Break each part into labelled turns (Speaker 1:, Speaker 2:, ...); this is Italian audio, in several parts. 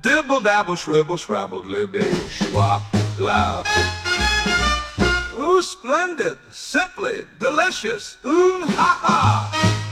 Speaker 1: Dibble dabble shribble scrabble libby schwap loud. Ooh, splendid, simply delicious, ooh ha ha.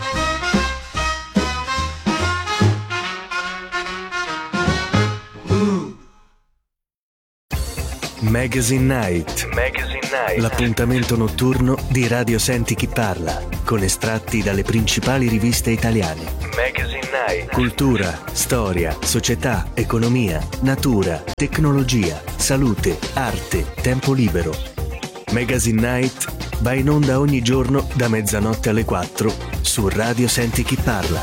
Speaker 2: Magazine Night. L'appuntamento notturno di Radio Senti Chi Parla, con estratti dalle principali riviste italiane. Magazine Night. Cultura, storia, società, economia, natura, tecnologia, salute, arte, tempo libero. Magazine Night va in onda ogni giorno da mezzanotte alle 4 su Radio Senti Chi Parla.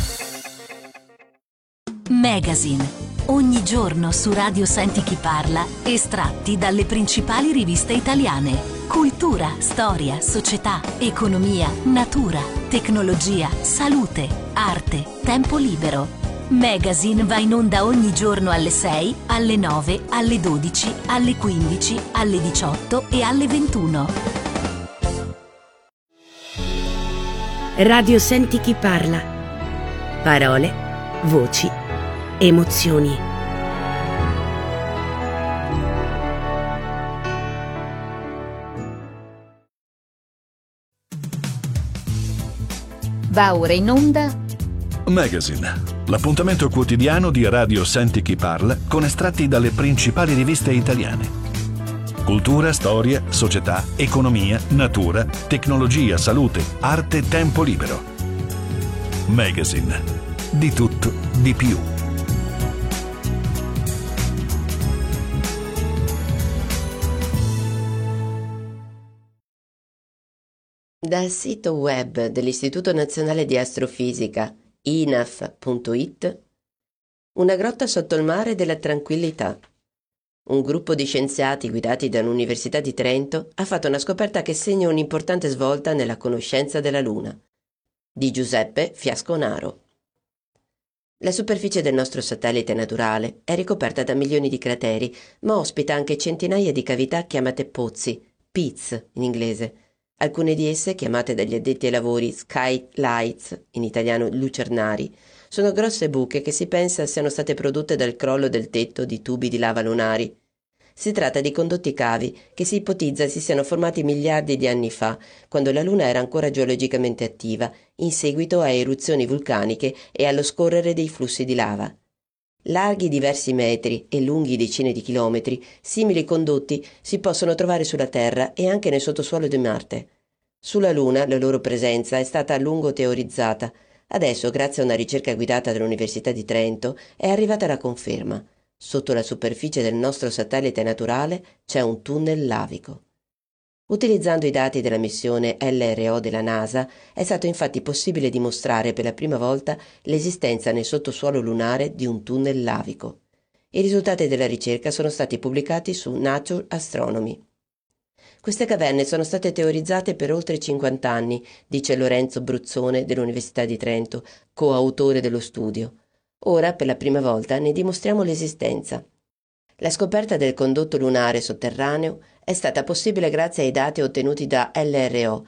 Speaker 3: Magazine. Ogni giorno su Radio Senti Chi Parla, estratti dalle principali riviste italiane. Cultura, storia, società, economia, natura, tecnologia, salute, arte, tempo libero. Magazine va in onda ogni giorno alle 6, alle 9, alle 12, alle 15, alle 18 e alle 21.
Speaker 4: Radio Senti Chi Parla. Parole, voci, emozioni.
Speaker 5: Va ora in onda
Speaker 6: Magazine, l'appuntamento quotidiano di Radio Senti Chi Parla con estratti dalle principali riviste italiane. Cultura, storia, società, economia, natura, tecnologia, salute, arte, tempo libero. Magazine, di tutto, di più.
Speaker 7: Dal sito web dell'Istituto Nazionale di Astrofisica, inaf.it, una grotta sotto il mare della tranquillità. Un gruppo di scienziati guidati dall'Università di Trento ha fatto una scoperta che segna un'importante svolta nella conoscenza della Luna. Di Giuseppe Fiasconaro. La superficie del nostro satellite naturale è ricoperta da milioni di crateri, ma ospita anche centinaia di cavità chiamate pozzi, pits in inglese. Alcune di esse, chiamate dagli addetti ai lavori skylights, in italiano lucernari, sono grosse buche che si pensa siano state prodotte dal crollo del tetto di tubi di lava lunari. Si tratta di condotti cavi che si ipotizza si siano formati miliardi di anni fa, quando la Luna era ancora geologicamente attiva, in seguito a eruzioni vulcaniche e allo scorrere dei flussi di lava. Larghi diversi metri e lunghi decine di chilometri, simili condotti si possono trovare sulla Terra e anche nel sottosuolo di Marte. Sulla Luna la loro presenza è stata a lungo teorizzata. Adesso, grazie a una ricerca guidata dall'Università di Trento, è arrivata la conferma. Sotto la superficie del nostro satellite naturale c'è un tunnel lavico. Utilizzando i dati della missione LRO della NASA, è stato infatti possibile dimostrare per la prima volta l'esistenza nel sottosuolo lunare di un tunnel lavico. I risultati della ricerca sono stati pubblicati su Nature Astronomy. Queste caverne sono state teorizzate per oltre 50 anni, dice Lorenzo Bruzzone dell'Università di Trento, coautore dello studio. Ora, per la prima volta, ne dimostriamo l'esistenza. La scoperta del condotto lunare sotterraneo è stata possibile grazie ai dati ottenuti da LRO,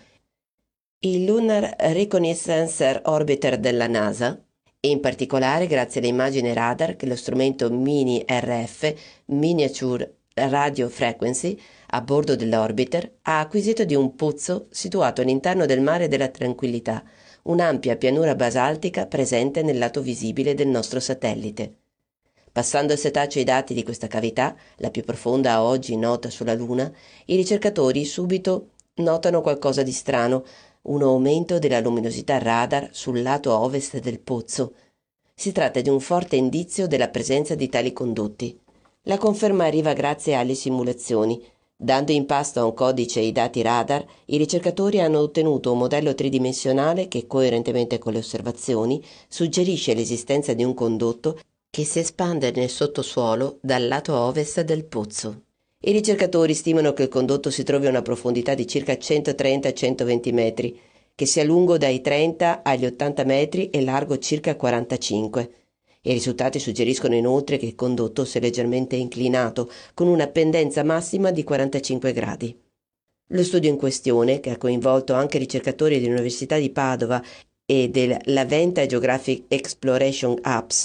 Speaker 7: il Lunar Reconnaissance Orbiter della NASA, e in particolare grazie alle immagini radar che lo strumento Mini-RF, Miniature Radio Frequency, a bordo dell'orbiter, ha acquisito di un pozzo situato all'interno del mare della Tranquillità, un'ampia pianura basaltica presente nel lato visibile del nostro satellite. Passando il setaccio ai dati di questa cavità, la più profonda a oggi nota sulla Luna, i ricercatori subito notano qualcosa di strano, un aumento della luminosità radar sul lato ovest del pozzo. Si tratta di un forte indizio della presenza di tali condotti. La conferma arriva grazie alle simulazioni. Dando in pasto a un codice i dati radar, i ricercatori hanno ottenuto un modello tridimensionale che, coerentemente con le osservazioni, suggerisce l'esistenza di un condotto che si espande nel sottosuolo dal lato ovest del pozzo. I ricercatori stimano che il condotto si trovi a una profondità di circa 130-120 metri, che sia lungo dai 30 agli 80 metri e largo circa 45. I risultati suggeriscono inoltre che il condotto sia leggermente inclinato, con una pendenza massima di 45 gradi. Lo studio in questione, che ha coinvolto anche ricercatori dell'Università di Padova e dell'Aventa Geographic Exploration Apps,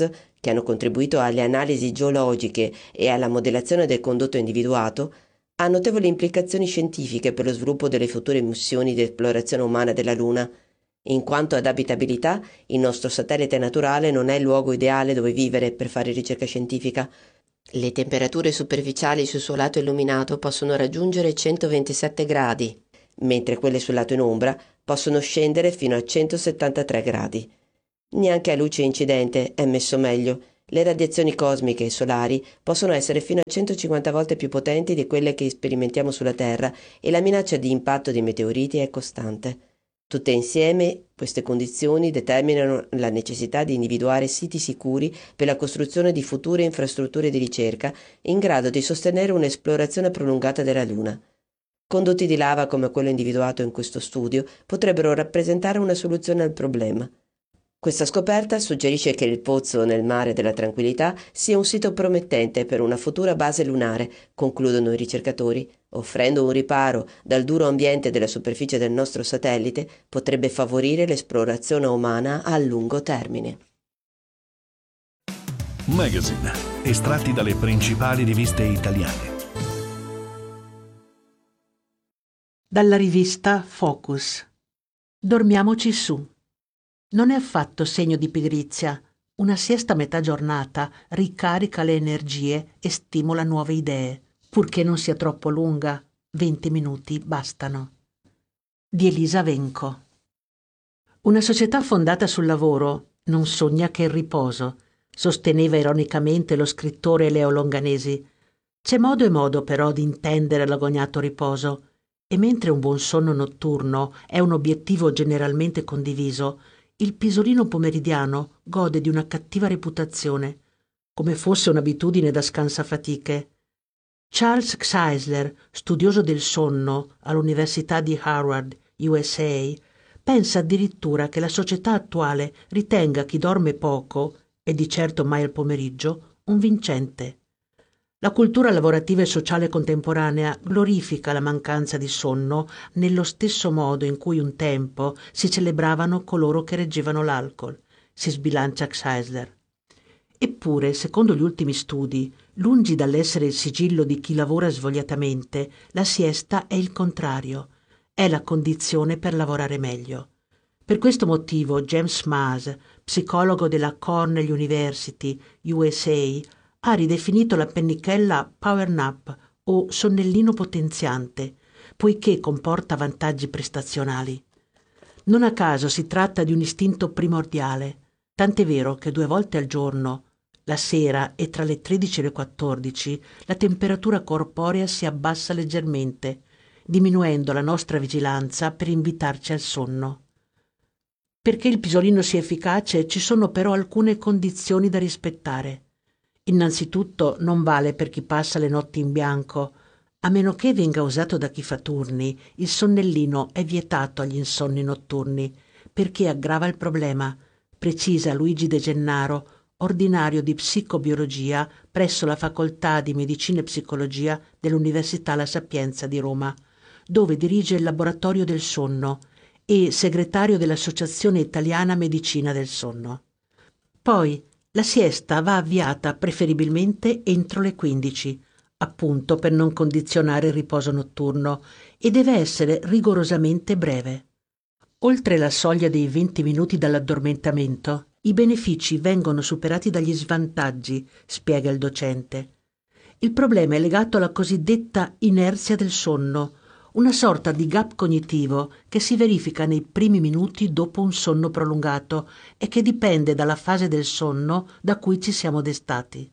Speaker 7: che hanno contribuito alle analisi geologiche e alla modellazione del condotto individuato, ha notevoli implicazioni scientifiche per lo sviluppo delle future missioni di esplorazione umana della Luna. In quanto ad abitabilità, il nostro satellite naturale non è il luogo ideale dove vivere per fare ricerca scientifica. Le temperature superficiali sul suo lato illuminato possono raggiungere 127 gradi, mentre quelle sul lato in ombra possono scendere fino a 173 gradi. Neanche a luce incidente è messo meglio. Le radiazioni cosmiche e solari possono essere fino a 150 volte più potenti di quelle che sperimentiamo sulla Terra e la minaccia di impatto di meteoriti è costante. Tutte insieme, queste condizioni determinano la necessità di individuare siti sicuri per la costruzione di future infrastrutture di ricerca in grado di sostenere un'esplorazione prolungata della Luna. Condotti di lava come quello individuato in questo studio potrebbero rappresentare una soluzione al problema. Questa scoperta suggerisce che il pozzo nel mare della tranquillità sia un sito promettente per una futura base lunare, concludono i ricercatori. Offrendo un riparo dal duro ambiente della superficie del nostro satellite, potrebbe favorire l'esplorazione umana a lungo termine.
Speaker 6: Magazine, estratti dalle principali riviste italiane.
Speaker 5: Dalla rivista Focus. Dormiamoci su. Non è affatto segno di pigrizia. Una siesta a metà giornata ricarica le energie e stimola nuove idee, purché non sia troppo lunga. 20 minuti bastano. Di Elisa Venco. Una società fondata sul lavoro non sogna che il riposo, sosteneva ironicamente lo scrittore Leo Longanesi. C'è modo e modo però di intendere l'agognato riposo, e mentre un buon sonno notturno è un obiettivo generalmente condiviso, il pisolino pomeridiano gode di una cattiva reputazione, come fosse un'abitudine da scansafatiche. Charles Czeisler, studioso del sonno all'Università di Harvard, USA, pensa addirittura che la società attuale ritenga chi dorme poco, e di certo mai al pomeriggio, un vincente. La cultura lavorativa e sociale contemporanea glorifica la mancanza di sonno nello stesso modo in cui un tempo si celebravano coloro che reggevano l'alcol, si sbilancia Czeisler. Eppure, secondo gli ultimi studi, lungi dall'essere il sigillo di chi lavora svogliatamente, la siesta è il contrario, è la condizione per lavorare meglio. Per questo motivo James Maas, psicologo della Cornell University, USA, ha ridefinito la pennichella power nap o sonnellino potenziante, poiché comporta vantaggi prestazionali. Non a caso si tratta di un istinto primordiale, tant'è vero che 2 volte al giorno, la sera e tra le 13 e le 14, la temperatura corporea si abbassa leggermente, diminuendo la nostra vigilanza per invitarci al sonno. Perché il pisolino sia efficace ci sono però alcune condizioni da rispettare. Innanzitutto non vale per chi passa le notti in bianco. A meno che venga usato da chi fa turni, il sonnellino è vietato agli insonni notturni, perché aggrava il problema, precisa Luigi De Gennaro, ordinario di psicobiologia presso la Facoltà di Medicina e Psicologia dell'Università La Sapienza di Roma, dove dirige il Laboratorio del Sonno e segretario dell'Associazione Italiana Medicina del Sonno. Poi, la siesta va avviata preferibilmente entro le 15, appunto per non condizionare il riposo notturno, e deve essere rigorosamente breve. Oltre la soglia dei 20 minuti dall'addormentamento, i benefici vengono superati dagli svantaggi, spiega il docente. Il problema è legato alla cosiddetta inerzia del sonno, una sorta di gap cognitivo che si verifica nei primi minuti dopo un sonno prolungato e che dipende dalla fase del sonno da cui ci siamo destati.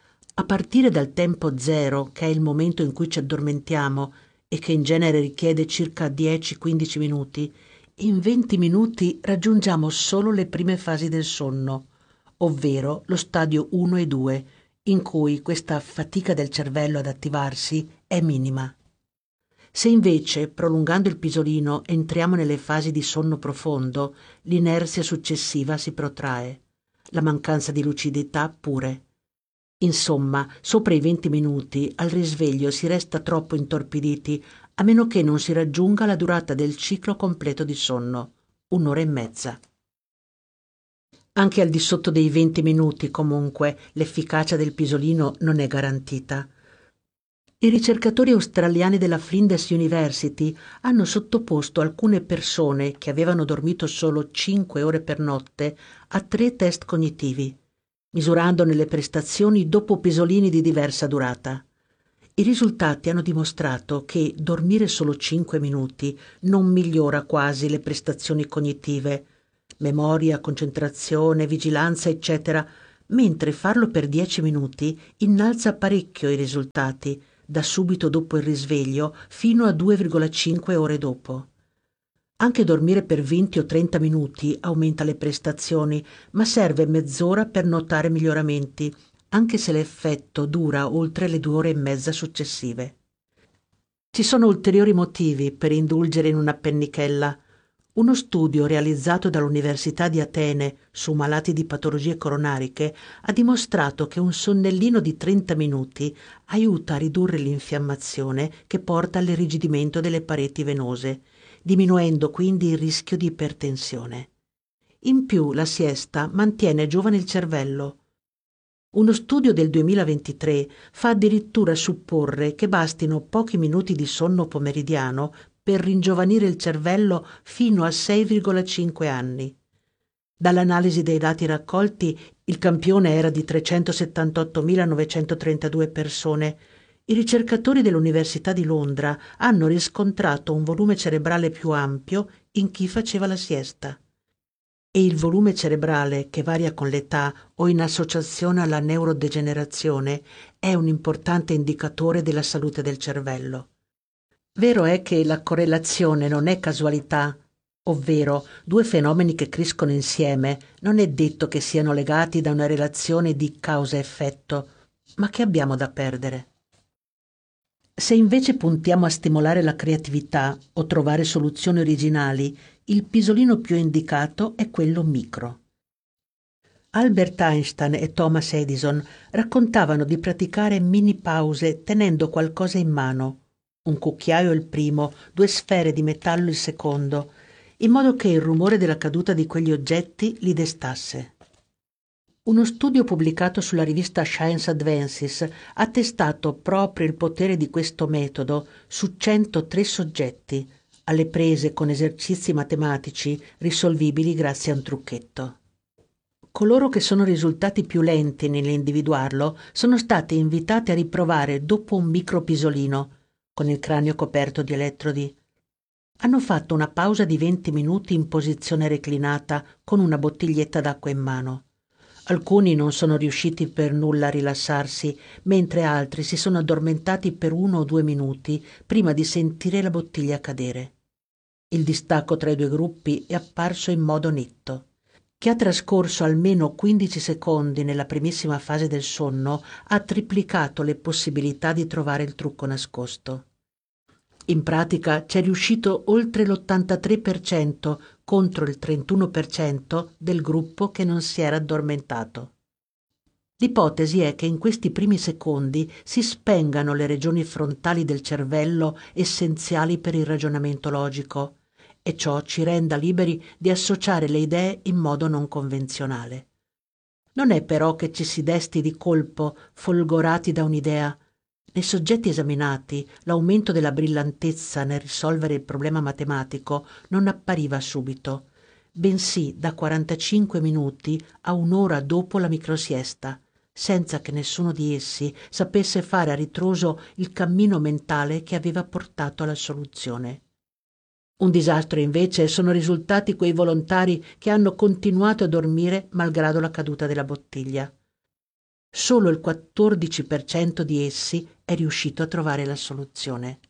Speaker 5: A partire dal tempo zero, che è il momento in cui ci addormentiamo e che in genere richiede circa 10-15 minuti, in 20 minuti raggiungiamo solo le prime fasi del sonno, ovvero lo stadio 1 e 2, in cui questa fatica del cervello ad attivarsi è minima. Se invece, prolungando il pisolino, entriamo nelle fasi di sonno profondo, l'inerzia successiva si protrae, la mancanza di lucidità pure. Insomma, sopra i 20 minuti, al risveglio si resta troppo intorpiditi, a meno che non si raggiunga la durata del ciclo completo di sonno, 1 ora e mezza. Anche al di sotto dei 20 minuti, comunque, l'efficacia del pisolino non è garantita. I ricercatori australiani della Flinders University hanno sottoposto alcune persone che avevano dormito solo 5 ore per notte a 3 test cognitivi, misurandone le prestazioni dopo pisolini di diversa durata. I risultati hanno dimostrato che dormire solo 5 minuti non migliora quasi le prestazioni cognitive, memoria, concentrazione, vigilanza, eccetera, mentre farlo per 10 minuti innalza parecchio i risultati, da subito dopo il risveglio fino a 2,5 ore dopo. Anche dormire per 20 o 30 minuti aumenta le prestazioni, ma serve mezz'ora per notare miglioramenti, anche se l'effetto dura oltre le 2 ore e mezza successive. Ci sono ulteriori motivi per indulgere in una pennichella. Uno studio realizzato dall'Università di Atene su malati di patologie coronariche ha dimostrato che un sonnellino di 30 minuti aiuta a ridurre l'infiammazione che porta all'irrigidimento delle pareti venose, diminuendo quindi il rischio di ipertensione. In più, la siesta mantiene giovane il cervello. Uno studio del 2023 fa addirittura supporre che bastino pochi minuti di sonno pomeridiano per ringiovanire il cervello fino a 6,5 anni. Dall'analisi dei dati raccolti, il campione era di 378.932 persone. I ricercatori dell'Università di Londra hanno riscontrato un volume cerebrale più ampio in chi faceva la siesta. E il volume cerebrale, che varia con l'età o in associazione alla neurodegenerazione, è un importante indicatore della salute del cervello. Vero è che la correlazione non è casualità, ovvero 2 fenomeni che crescono insieme non è detto che siano legati da una relazione di causa-effetto, ma che abbiamo da perdere. Se invece puntiamo a stimolare la creatività o trovare soluzioni originali, il pisolino più indicato è quello micro. Albert Einstein e Thomas Edison raccontavano di praticare mini pause tenendo qualcosa in mano, un cucchiaio il primo, 2 sfere di metallo il secondo, in modo che il rumore della caduta di quegli oggetti li destasse. Uno studio pubblicato sulla rivista Science Advances ha testato proprio il potere di questo metodo su 103 soggetti, alle prese con esercizi matematici risolvibili grazie a un trucchetto. Coloro che sono risultati più lenti nell'individuarlo sono stati invitati a riprovare dopo un micropisolino, con il cranio coperto di elettrodi. Hanno fatto una pausa di 20 minuti in posizione reclinata con una bottiglietta d'acqua in mano. Alcuni non sono riusciti per nulla a rilassarsi, mentre altri si sono addormentati per 1 o 2 minuti prima di sentire la bottiglia cadere. Il distacco tra i 2 gruppi è apparso in modo netto. Chi ha trascorso almeno 15 secondi nella primissima fase del sonno ha triplicato le possibilità di trovare il trucco nascosto. In pratica c'è riuscito oltre l'83% contro il 31% del gruppo che non si era addormentato. L'ipotesi è che in questi primi secondi si spengano le regioni frontali del cervello essenziali per il ragionamento logico, e ciò ci renda liberi di associare le idee in modo non convenzionale. Non è però che ci si desti di colpo, folgorati da un'idea. Nei soggetti esaminati, l'aumento della brillantezza nel risolvere il problema matematico non appariva subito, bensì da 45 minuti a 1 ora dopo la microsiesta, senza che nessuno di essi sapesse fare a ritroso il cammino mentale che aveva portato alla soluzione. Un disastro invece sono risultati quei volontari che hanno continuato a dormire malgrado la caduta della bottiglia. Solo il 14% di essi è riuscito a trovare la soluzione.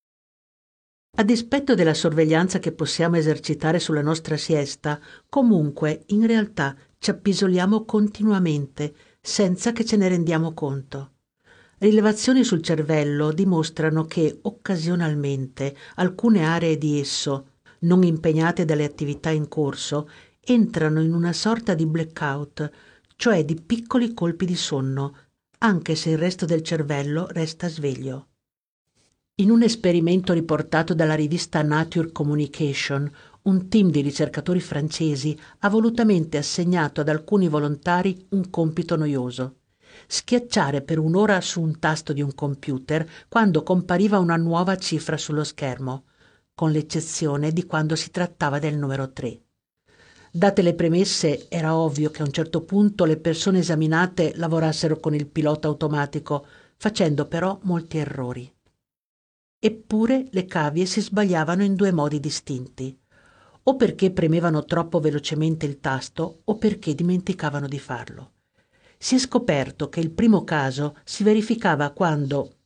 Speaker 5: A dispetto della sorveglianza che possiamo esercitare sulla nostra siesta, comunque in realtà ci appisoliamo continuamente senza che ce ne rendiamo conto. Rilevazioni sul cervello dimostrano che occasionalmente alcune aree di esso, non impegnate dalle attività in corso, entrano in una sorta di blackout, cioè di piccoli colpi di sonno, anche se il resto del cervello resta sveglio. In un esperimento riportato dalla rivista Nature Communication, un team di ricercatori francesi ha volutamente assegnato ad alcuni volontari un compito noioso: schiacciare per un'ora su un tasto di un computer quando compariva una nuova cifra sullo schermo, con l'eccezione di quando si trattava del numero 3. Date le premesse, era ovvio che a un certo punto le persone esaminate lavorassero con il pilota automatico, facendo però molti errori. Eppure le cavie si sbagliavano in due modi distinti: o perché premevano troppo velocemente il tasto o perché dimenticavano di farlo. Si è scoperto che il primo caso si verificava quando,